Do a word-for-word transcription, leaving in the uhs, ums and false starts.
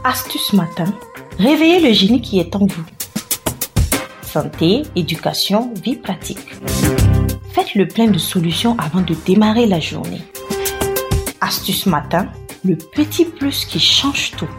Astuce matin, réveillez le génie qui est en vous. Santé, éducation, vie pratique. Faites le plein de solutions avant de démarrer la journée. Astuce matin, le petit plus qui change tout.